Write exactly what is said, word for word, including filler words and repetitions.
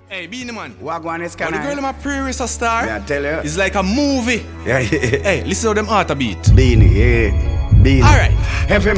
Hey, Beanie Man. Wagwan is Oh, the girl in my prayer is a star. Yeah, I tell you. It's like a movie. Yeah, yeah. Hey, listen to them heart a beat. Beanie, yeah. Beanie. Alright. Every